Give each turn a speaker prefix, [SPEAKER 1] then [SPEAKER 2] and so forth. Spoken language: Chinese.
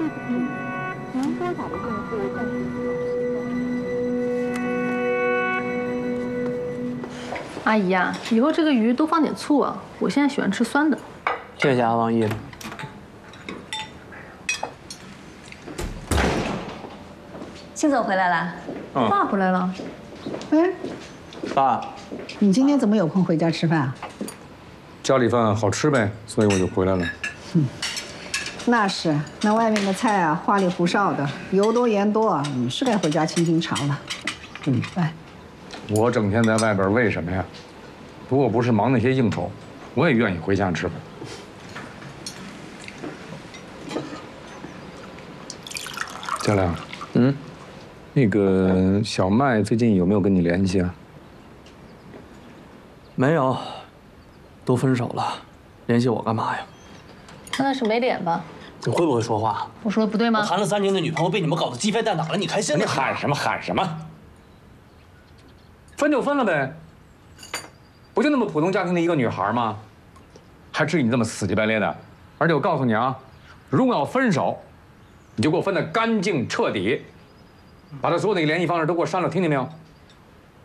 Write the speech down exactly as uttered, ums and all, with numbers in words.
[SPEAKER 1] 对不起，您拨打的用户暂时无法接通。阿姨呀、啊，以后这个鱼多放点醋啊，我现在喜欢吃酸的。
[SPEAKER 2] 谢谢啊，王姨。
[SPEAKER 3] 庆总回来了，
[SPEAKER 4] 嗯、
[SPEAKER 1] 爸回来了。
[SPEAKER 5] 哎，
[SPEAKER 4] 爸，
[SPEAKER 5] 你今天怎么有空回家吃饭啊？
[SPEAKER 4] 家里饭好吃呗，所以我就回来了。
[SPEAKER 5] 嗯，那是，那外面的菜啊，花里胡哨的，油多盐多，你是该回家清清肠了。嗯，来，
[SPEAKER 4] 我整天在外边为什么呀？如果不是忙那些应酬，我也愿意回家吃饭。佳亮，
[SPEAKER 2] 嗯，
[SPEAKER 4] 那个小麦最近有没有跟你联系啊？
[SPEAKER 2] 没有，都分手了，联系我干嘛呀？
[SPEAKER 1] 那是没脸吧？
[SPEAKER 2] 你会不会说话？
[SPEAKER 1] 我说的不对吗？
[SPEAKER 2] 我谈了三年的女朋友被你们搞得鸡飞蛋打了，你开心了？
[SPEAKER 4] 你喊什么喊什么？分就分了呗，不就那么普通家庭的一个女孩吗？还至于你这么死乞白咧的？而且我告诉你啊，如果要分手，你就给我分得干净彻底，把他所有的联系方式都给我删了，听见没有？